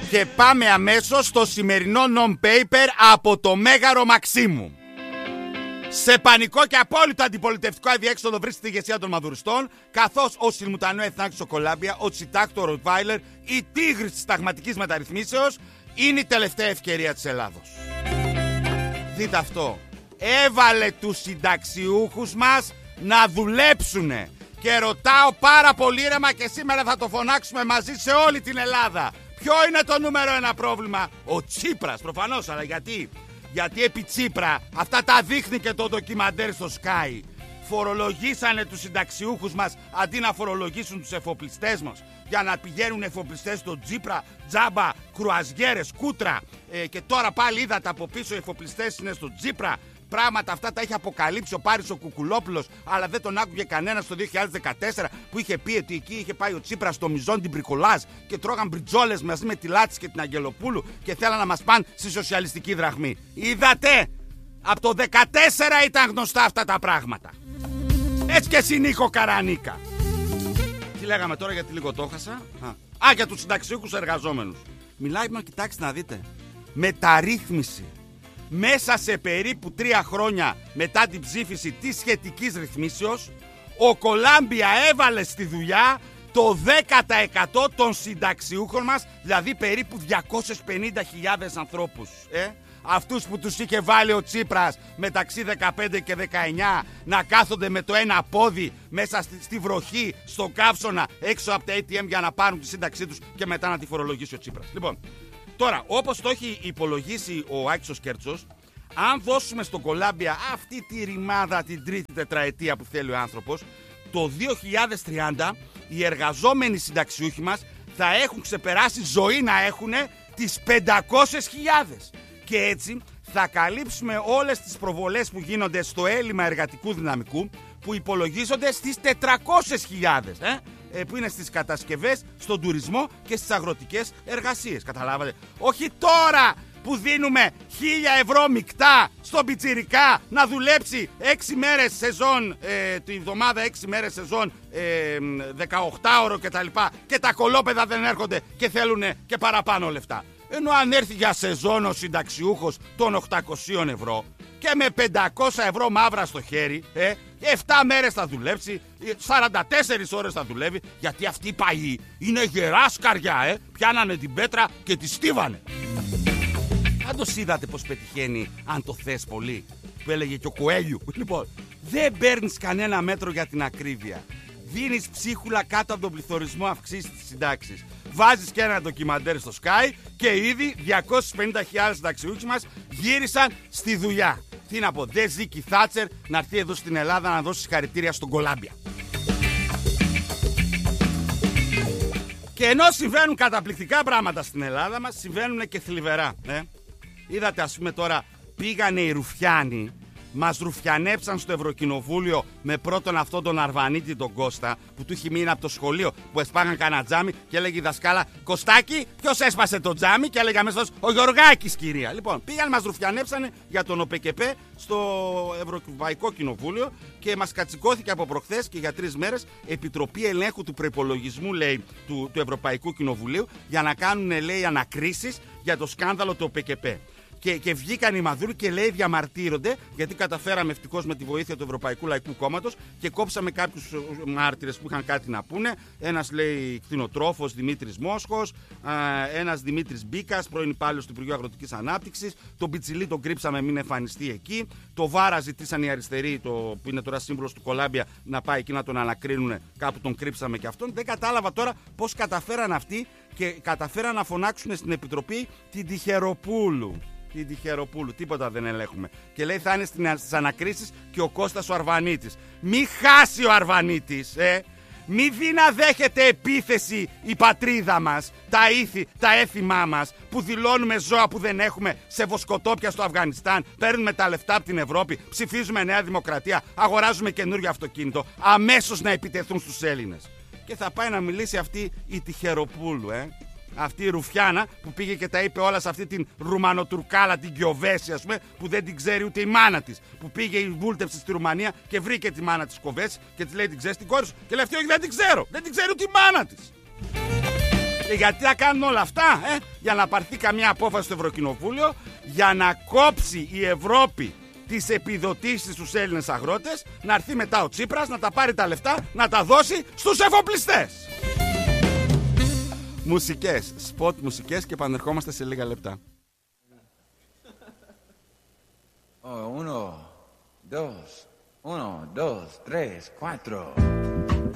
Και πάμε αμέσως στο σημερινό non-paper από το Μέγαρο Μαξίμου. Σε πανικό και απόλυτα αντιπολιτευτικό αδιέξοδο βρίσκεται η ηγεσία των μαδουριστών, καθώς ο Σιλμουτανό Εθνάκης στο Κολάμπια, ο Τσιτάκτο Ροτβάιλερ, η τίγρης της ταγματικής μεταρρυθμίσεως, είναι η τελευταία ευκαιρία της Ελλάδος. Δείτε αυτό. Έβαλε τους συνταξιούχους μας να δουλέψουνε. Και ρωτάω πάρα πολύ ήρεμα και σήμερα θα το φωνάξουμε μαζί σε όλη την Ελλάδα. Ποιο είναι το νούμερο ένα πρόβλημα? Ο Τσίπρας, προφανώς, αλλά γιατί? Γιατί επί Τσίπρα, αυτά τα δείχνει και το ντοκιμαντέρ στο Sky. Φορολογήσανε τους συνταξιούχους μας αντί να φορολογήσουν τους εφοπλιστές μας. Για να πηγαίνουν εφοπλιστές στον Τσίπρα, τζάμπα, κρουαζιέρες, κούτρα. Και τώρα πάλι είδατε από πίσω οι εφοπλιστές είναι στον Τσίπρα. Πράγματα αυτά τα είχε αποκαλύψει ο Πάρης ο Κουκουλόπουλος, αλλά δεν τον άκουγε κανένας το 2014 που είχε πει ότι εκεί είχε πάει ο Τσίπρας στο Μιζόν την Μπρικολάζ και τρώγαν μπριτζόλες μαζί με τη Λάτση και την Αγγελοπούλου και θέλαν να μας πάνε στη σοσιαλιστική δραχμή. Είδατε! Από το 2014 ήταν γνωστά αυτά τα πράγματα. Έτσι και εσύ Νίκο Καρανίκα. Τι λέγαμε τώρα, γιατί λίγο το έχασα? Για τους συνταξιούχους εργαζόμενους. Μιλάει, μα κοιτάξτε να δείτε. Μεταρρύθμιση. Μέσα σε περίπου 3 χρόνια μετά την ψήφιση της σχετικής ρυθμίσεως, ο Κολάμπια έβαλε στη δουλειά το 10% των συνταξιούχων μας, δηλαδή περίπου 250.000 ανθρώπους. Αυτούς που τους είχε βάλει ο Τσίπρας μεταξύ 15 και 19 να κάθονται με το ένα πόδι μέσα στη βροχή, στο καύσωνα, έξω από τα ATM για να πάρουν τη σύνταξή τους και μετά να τη φορολογήσει ο Τσίπρας. Λοιπόν, τώρα, όπως το έχει υπολογίσει ο Άκης ο Σκέρτσος, αν δώσουμε στον Κολάμπια αυτή τη ρημάδα την τρίτη τετραετία που θέλει ο άνθρωπος, το 2030 οι εργαζόμενοι συνταξιούχοι μας θα έχουν ξεπεράσει ζωή να έχουν τις 500.000. Και έτσι θα καλύψουμε όλες τις προβολές που γίνονται στο έλλειμμα εργατικού δυναμικού που υπολογίζονται στις 400.000. Που είναι στις κατασκευές, στον τουρισμό και στις αγροτικές εργασίες. Καταλάβατε? Όχι τώρα που δίνουμε 1.000 ευρώ μεικτά στον πιτσιρικά να δουλέψει 6 μέρες σεζόν, τη εβδομάδα 6 μέρες σεζόν, 18ωρο κτλ. Και τα κολόπεδα δεν έρχονται και θέλουν και παραπάνω λεφτά. Ενώ αν έρθει για σεζόν ο συνταξιούχος των 800 ευρώ και με 500 ευρώ μαύρα στο χέρι, 7 μέρες θα δουλέψει, 44 ώρες θα δουλεύει, γιατί αυτοί οι παλιοί είναι γερά σκαριά, πιάνανε την πέτρα και τη στίβανε. Πάντως είδατε πως πετυχαίνει αν το θες πολύ, που έλεγε και ο Κοέλιου. Λοιπόν, δεν παίρνεις κανένα μέτρο για την ακρίβεια. Δίνεις ψίχουλα κάτω από τον πληθωρισμό, αυξήσεις τις συντάξεις. Βάζεις και ένα ντοκιμαντέρ στο Sky και ήδη 250.000 συνταξιούχοι μας γύρισαν στη δουλειά. Τι να πω, δεν ζει και η Θάτσερ να έρθει εδώ στην Ελλάδα να δώσει συγχαρητήρια στον Κολάμπια. Και ενώ συμβαίνουν καταπληκτικά πράγματα στην Ελλάδα μας, συμβαίνουν και θλιβερά. Είδατε, ας πούμε, τώρα πήγανε οι Ρουφιάνοι, μας ρουφιανέψαν στο Ευρωκοινοβούλιο με πρώτον αυτόν τον Αρβανίτη τον Κώστα που του έχει μείνει από το σχολείο, που εσπάγαν κανένα τζάμι και έλεγε η δασκάλα, Κωστάκι, ποιος έσπασε το τζάμι? Και έλεγε αμέσως, ο Γεωργάκης, κυρία. Λοιπόν, πήγαν, μας ρουφιανέψανε για τον ΟΠΚΠ στο Ευρωπαϊκό Κοινοβούλιο και μας κατσικώθηκε από προχθές και για 3 μέρες Επιτροπή Ελέγχου του Προϋπολογισμού, λέει, του Ευρωπαϊκού Κοινοβουλίου, για να κάνουν, λέει, ανακρίσεις για το σκάνδαλο του ΟΠΚΠ. Και βγήκαν οι Μαδούροι και, λέει, διαμαρτύρονται γιατί καταφέραμε ευτυχώς με τη βοήθεια του Ευρωπαϊκού Λαϊκού Κόμματος και κόψαμε κάποιους μάρτυρες που είχαν κάτι να πούνε. Ένας, λέει, κτηνοτρόφος Δημήτρης Μόσχος, ένας Δημήτρης Μπίκας, πρώην υπάλληλος του Υπουργείου Αγροτικής Ανάπτυξης. Τον Πιτσιλί τον κρύψαμε μην εμφανιστεί εκεί. Το Βάρα ζητήσαν οι αριστεροί, που είναι τώρα σύμβουλος του Κολάμπια, να πάει εκεί να τον ανακρίνουν. Κάπου τον κρύψαμε και αυτόν. Δεν κατάλαβα τώρα πώς καταφέραν αυτοί και καταφέραν να φωνάξουν στην Επιτροπή την Τυχεροπούλου. Την Τυχεροπούλου, τίποτα δεν ελέγχουμε. Και λέει θα είναι στις ανακρίσεις και ο Κώστας ο Αρβανίτης. Μη χάσει ο Αρβανίτης, Μη δει να δέχεται επίθεση η πατρίδα μας, τα έθιμά μας, που δηλώνουμε ζώα που δεν έχουμε σε βοσκοτόπια στο Αφγανιστάν, παίρνουμε τα λεφτά από την Ευρώπη, ψηφίζουμε Νέα Δημοκρατία, αγοράζουμε καινούριο αυτοκίνητο, αμέσως να επιτεθούν στους Έλληνες. Και θα πάει να μιλήσει αυτή η Τυχεροπούλου, Αυτή η Ρουφιάνα που πήγε και τα είπε όλα σε αυτή την Ρουμανοτουρκάλα, την Κιοβέση, ας πούμε, που δεν την ξέρει ούτε η μάνα της. Που πήγε η βούλτευση στη Ρουμανία και βρήκε τη μάνα της Κοβέση και της λέει: την ξέρεις την κόρη σου? Και λέει: όχι, δεν την ξέρω. Δεν την ξέρει ούτε η μάνα της. Και γιατί θα κάνουν όλα αυτά, για να πάρθει καμία απόφαση στο Ευρωκοινοβούλιο, για να κόψει η Ευρώπη τις επιδοτήσεις στους Έλληνες αγρότες, να έρθει μετά ο Τσίπρας, να τα πάρει τα λεφτά, να τα δώσει στους εφοπλιστές. Μουσικές, σποτ μουσικές και επανερχόμαστε σε λίγα λεπτά. 1, 2, 3, 4